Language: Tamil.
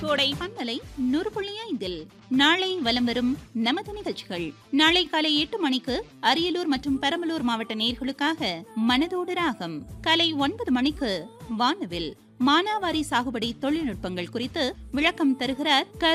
கோடை பண்பலை 100.5 நாளை வலம் வரும் நமது நிகழ்ச்சிகள். நாளை காலை 8 மணிக்கு அரியலூர் மற்றும் பெரம்பலூர் மாவட்ட நேயர்களுக்காக மனதோடு ராகம். காலை 9 மணிக்கு வானவில் மானாவாரி சாகுபடி தொழில்நுட்பங்கள் குறித்து விளக்கம் தருகிறார்